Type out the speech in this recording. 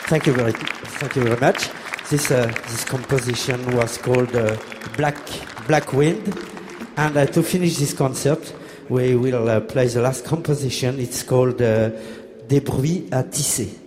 Thank you very much. This composition was called Black Wind, and to finish this concert, we will play the last composition. It's called Des bruits à tisser.